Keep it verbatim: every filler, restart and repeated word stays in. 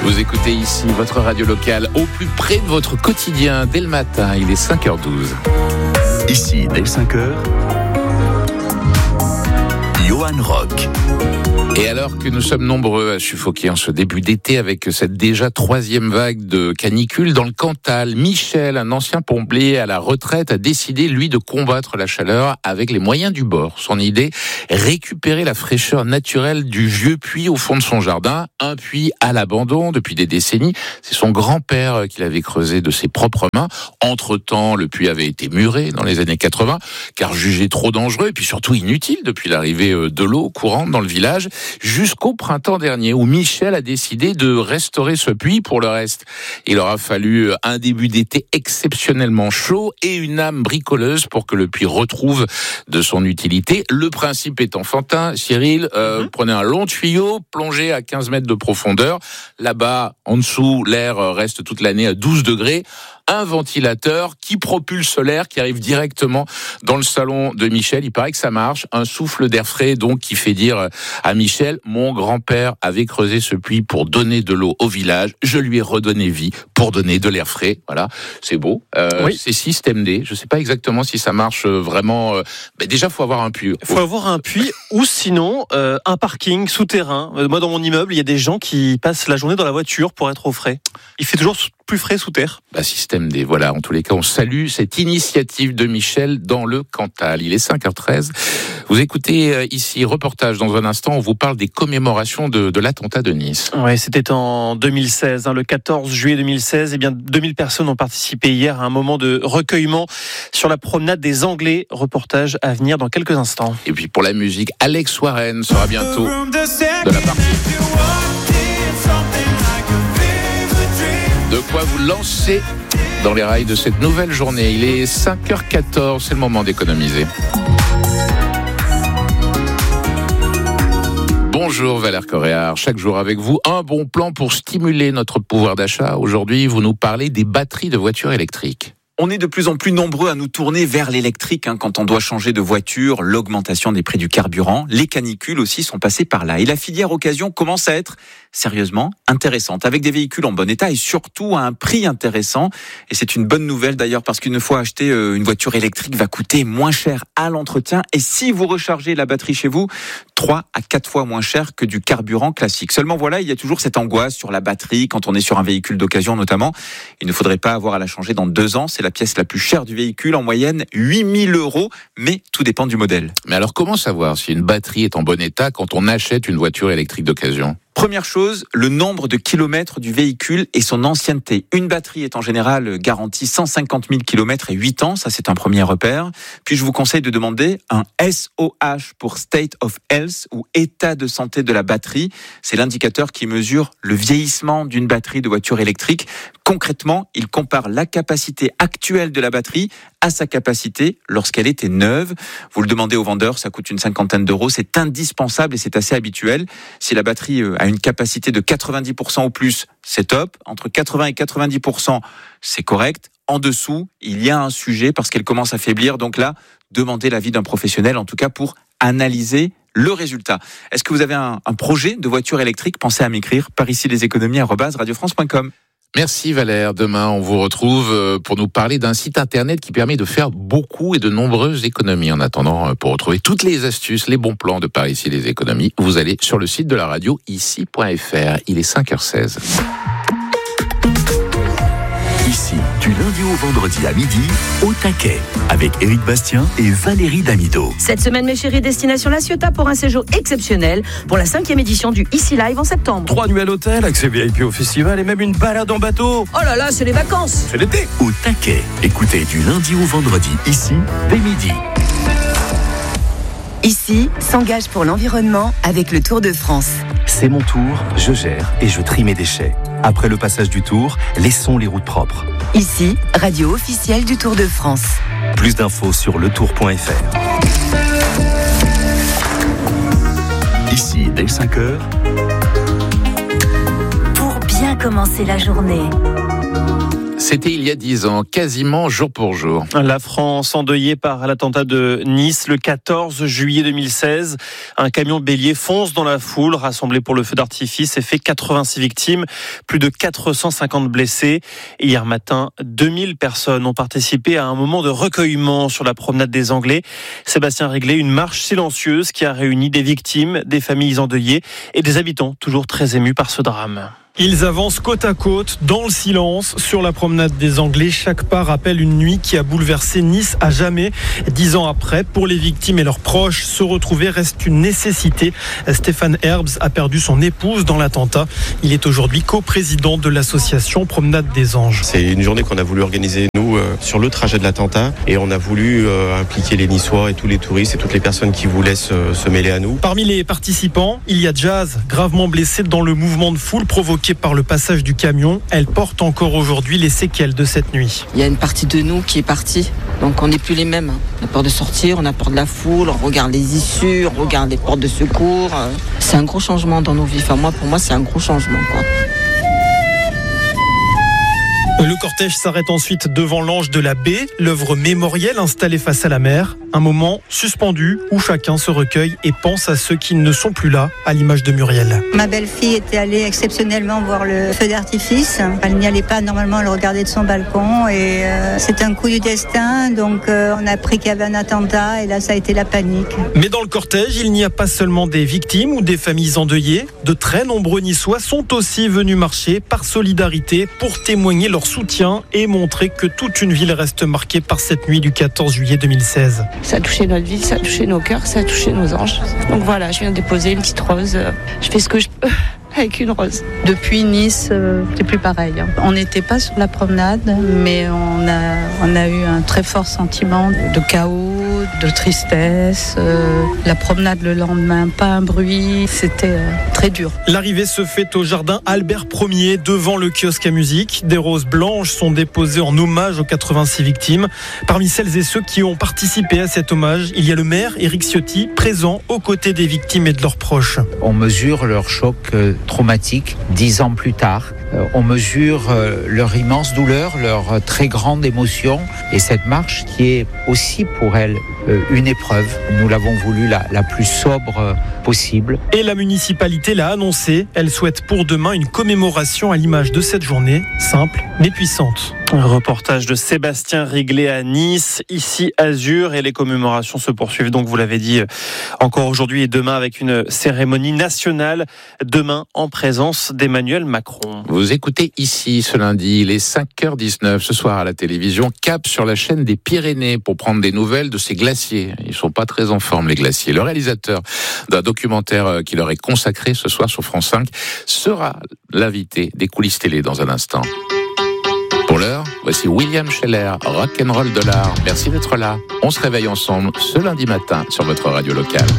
Vous écoutez ici votre radio locale au plus près de votre quotidien dès le matin. Il est cinq heures douze. Ici, dès cinq heures, Johan Rock. Et alors que nous sommes nombreux à suffoquer en ce début d'été avec cette déjà troisième vague de canicule dans le Cantal, Michel, un ancien pompier à la retraite, a décidé, lui, de combattre la chaleur avec les moyens du bord. Son idée, récupérer la fraîcheur naturelle du vieux puits au fond de son jardin, un puits à l'abandon depuis des décennies. C'est son grand-père qui l'avait creusé de ses propres mains. Entre-temps, le puits avait été muré dans les années quatre-vingts, car jugé trop dangereux et puis surtout inutile depuis l'arrivée de l'eau courante dans le village. Jusqu'au printemps dernier, où Michel a décidé de restaurer ce puits. Pour le reste, il aura fallu un début d'été exceptionnellement chaud et une âme bricoleuse pour que le puits retrouve de son utilité. Le principe est enfantin. Cyril, euh, mmh. prenez un long tuyau, plongez à quinze mètres de profondeur. Là-bas, en dessous, l'air reste toute l'année à douze degrés. Un ventilateur qui propulse l'air, qui arrive directement dans le salon de Michel. Il paraît que ça marche. Un souffle d'air frais, donc, qui fait dire à Michel, mon grand-père avait creusé ce puits pour donner de l'eau au village. Je lui ai redonné vie pour donner de l'air frais. Voilà, c'est beau. Euh, oui. C'est système D. Je ne sais pas exactement si ça marche vraiment. Euh... Ben déjà, il faut avoir un puits. Il faut avoir un puits ou sinon euh, un parking souterrain. Euh, moi, dans mon immeuble, il y a des gens qui passent la journée dans la voiture pour être au frais. Il fait toujours plus frais sous terre. Bah, système D. Voilà, en tous les cas, on salue cette initiative de Michel dans le Cantal. Il est cinq heures treize. Vous écoutez euh, ici, reportage dans un instant, on vous parle des commémorations de, de l'attentat de Nice. Ouais, c'était en deux mille seize, hein, le quatorze juillet deux mille seize. Eh bien, deux mille personnes ont participé hier à un moment de recueillement sur la promenade des Anglais. Reportage à venir dans quelques instants. Et puis pour la musique, Alex Warren sera bientôt de la partie. De quoi vous lancer dans les rails de cette nouvelle journée. Il est cinq heures quatorze, c'est le moment d'économiser. Bonjour Valère Coréard, chaque jour avec vous, un bon plan pour stimuler notre pouvoir d'achat. Aujourd'hui, vous nous parlez des batteries de voitures électriques. On est de plus en plus nombreux à nous tourner vers l'électrique hein, quand on doit changer de voiture, l'augmentation des prix du carburant, les canicules aussi sont passées par là. Et la filière occasion commence à être sérieusement intéressante, avec des véhicules en bon état et surtout à un prix intéressant. Et c'est une bonne nouvelle d'ailleurs parce qu'une fois acheté, euh, une voiture électrique va coûter moins cher à l'entretien. Et si vous rechargez la batterie chez vous, trois à quatre fois moins cher que du carburant classique. Seulement voilà, il y a toujours cette angoisse sur la batterie quand on est sur un véhicule d'occasion notamment. Il ne faudrait pas avoir à la changer dans deux ans, c'est la pièce la plus chère du véhicule, en moyenne huit mille euros, mais tout dépend du modèle. Mais alors comment savoir si une batterie est en bon état quand on achète une voiture électrique d'occasion ? Première chose, le nombre de kilomètres du véhicule et son ancienneté. Une batterie est en général garantie cent cinquante mille kilomètres et huit ans, ça c'est un premier repère. Puis je vous conseille de demander un S O H pour State of Health ou état de santé de la batterie. C'est l'indicateur qui mesure le vieillissement d'une batterie de voiture électrique. Concrètement, il compare la capacité actuelle de la batterie à sa capacité lorsqu'elle était neuve. Vous le demandez au vendeur, ça coûte une cinquantaine d'euros. C'est indispensable et c'est assez habituel. Si la batterie a une capacité de quatre-vingt-dix pour cent ou plus, c'est top. Entre quatre-vingts et quatre-vingt-dix pour cent, c'est correct. En dessous, il y a un sujet parce qu'elle commence à faiblir. Donc là, demandez l'avis d'un professionnel, en tout cas pour analyser le résultat. Est-ce que vous avez un, un projet de voiture électrique ? Pensez à m'écrire par ici les économies arobase radio france point com. Merci Valère. Demain, on vous retrouve pour nous parler d'un site internet qui permet de faire beaucoup et de nombreuses économies. En attendant, pour retrouver toutes les astuces, les bons plans de par ici les économies, vous allez sur le site de la radio ici point f r. Il est cinq heures seize. Ici, du lundi au vendredi à midi, au taquet, avec Éric Bastien et Valérie Damido. Cette semaine, mes chéris, destination La Ciotat pour un séjour exceptionnel pour la cinquième édition du Ici Live en septembre. Trois nuits à l'hôtel, accès V I P au festival et même une balade en bateau. Oh là là, c'est les vacances. C'est l'été. Au taquet, écoutez du lundi au vendredi, ici, dès midi. Ici, s'engage pour l'environnement avec le Tour de France. C'est mon tour, je gère et je trie mes déchets. Après le passage du Tour, laissons les routes propres. Ici, radio officielle du Tour de France. Plus d'infos sur le tour point f r. Ici, dès cinq heures. Pour bien commencer la journée. C'était il y a dix ans, quasiment jour pour jour. La France endeuillée par l'attentat de Nice le quatorze juillet deux mille seize. Un camion bélier fonce dans la foule rassemblée pour le feu d'artifice et fait quatre-vingt-six victimes, plus de quatre cent cinquante blessés. Hier matin, deux mille personnes ont participé à un moment de recueillement sur la promenade des Anglais. Sébastien Réglet, une marche silencieuse qui a réuni des victimes, des familles endeuillées et des habitants toujours très émus par ce drame. Ils avancent côte à côte, dans le silence, sur la promenade des Anglais. Chaque pas rappelle une nuit qui a bouleversé Nice à jamais. Dix ans après, pour les victimes et leurs proches, se retrouver reste une nécessité. Stéphane Herbs a perdu son épouse dans l'attentat. Il est aujourd'hui coprésident de l'association Promenade des Anges. C'est une journée qu'on a voulu organiser, nous, euh, sur le trajet de l'attentat. Et on a voulu euh, impliquer les Niçois et tous les touristes et toutes les personnes qui voulaient se, se mêler à nous. Parmi les participants, il y a Jazz, gravement blessée dans le mouvement de foule provoqué par le passage du camion. Elle porte encore aujourd'hui les séquelles de cette nuit. Il y a une partie de nous qui est partie, donc on n'est plus les mêmes. On a peur de sortir, on a peur de la foule, on regarde les issues, on regarde les portes de secours. C'est un gros changement dans nos vies. Enfin, moi, pour moi, c'est un gros changement, quoi. Le cortège s'arrête ensuite devant l'Ange de la Baie, l'œuvre mémorielle installée face à la mer. Un moment suspendu où chacun se recueille et pense à ceux qui ne sont plus là, à l'image de Muriel. Ma belle-fille était allée exceptionnellement voir le feu d'artifice. Elle n'y allait pas, normalement, elle regardait de son balcon. Et euh, c'est un coup du destin, donc euh, on a appris qu'il y avait un attentat et là ça a été la panique. Mais dans le cortège, il n'y a pas seulement des victimes ou des familles endeuillées. De très nombreux Niçois sont aussi venus marcher par solidarité pour témoigner leur soutien et montrer que toute une ville reste marquée par cette nuit du quatorze juillet deux mille seize. Ça a touché notre ville, ça a touché nos cœurs, ça a touché nos anges. Donc voilà, je viens déposer une petite rose. Je fais ce que je peux avec une rose. Depuis Nice, euh, c'est plus pareil. On n'était pas sur la promenade, mais on a, on a eu un très fort sentiment de chaos, de tristesse. Euh, la promenade le lendemain, pas un bruit, c'était euh, très dur. L'arrivée se fait au jardin Albert Ier, devant le kiosque à musique. Des roses blanches sont déposées en hommage aux quatre-vingt-six victimes. Parmi celles et ceux qui ont participé à cet hommage, il y a le maire Éric Ciotti, présent aux côtés des victimes et de leurs proches. On mesure leur choc euh, traumatique dix ans plus tard. Euh, on mesure euh, leur immense douleur, leur euh, très grande émotion et cette marche qui est aussi pour elle euh, une épreuve. Nous l'avons voulu la, la plus sobre euh, possible. Et la municipalité l'a annoncé. Elle souhaite pour demain une commémoration à l'image de cette journée, simple mais puissante. Un reportage de Sébastien Réglet à Nice, ici Azur, et les commémorations se poursuivent donc, vous l'avez dit, encore aujourd'hui et demain avec une cérémonie nationale, demain en présence d'Emmanuel Macron. Vous écoutez ici ce lundi, il est cinq heures dix-neuf ce soir à la télévision, cap sur la chaîne des Pyrénées pour prendre des nouvelles de ces glaciers. Ils sont pas très en forme les glaciers. Le réalisateur d'un documentaire qui leur est consacré ce soir sur France cinq sera l'invité des coulisses télé dans un instant. Pour l'heure, voici William Scheller, Rock'n'Roll Dollar. Merci d'être là. On se réveille ensemble ce lundi matin sur votre radio locale.